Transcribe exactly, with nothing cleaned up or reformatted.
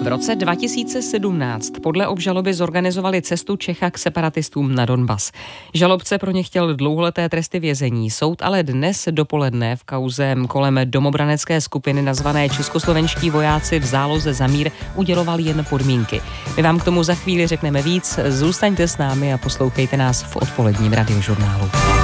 V roce dva tisíce sedmnáct podle obžaloby zorganizovali cestu Čecha k separatistům na Donbas. Žalobce pro ně chtěl dlouholeté tresty vězení. Soud ale dnes dopoledne v kauze kolem domobranecké skupiny nazvané Českoslovenští vojáci v záloze za mír uděloval jen podmínky. My vám k tomu za chvíli řekneme víc. Zůstaňte s námi a poslouchejte nás v odpoledním radiožurnálu.